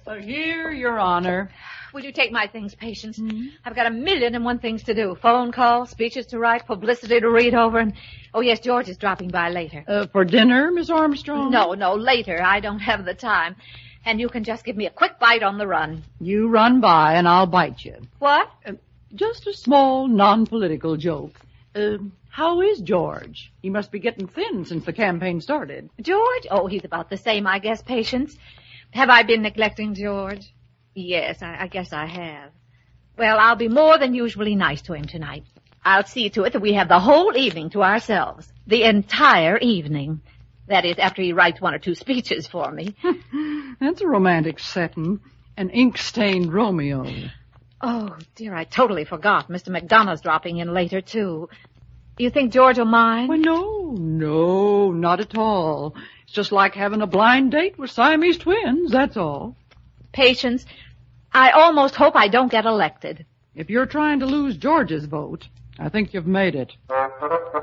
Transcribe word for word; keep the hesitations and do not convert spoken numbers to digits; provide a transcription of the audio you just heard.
Uh, here, Your Honor. Will you take my things, Patience? Mm-hmm. I've got a million and one things to do. Phone calls, speeches to write, publicity to read over, and... Oh, yes, George is dropping by later. Uh, for dinner, Miss Armstrong? No, no, later. I don't have the time. And you can just give me a quick bite on the run. You run by and I'll bite you. What? Uh, just a small, non-political joke. Uh, how is George? He must be getting thin since the campaign started. George? Oh, he's about the same, I guess, Patience. Have I been neglecting George? Yes, I, I guess I have. Well, I'll be more than usually nice to him tonight. I'll see to it that we have the whole evening to ourselves. The entire evening. That is, after he writes one or two speeches for me. That's a romantic setting. An ink-stained Romeo. Oh, dear, I totally forgot. Mister McDonough's dropping in later, too. You think George will mind? Well, no, no, not at all. It's just like having a blind date with Siamese twins, that's all. Patience, I almost hope I don't get elected. If you're trying to lose George's vote, I think you've made it.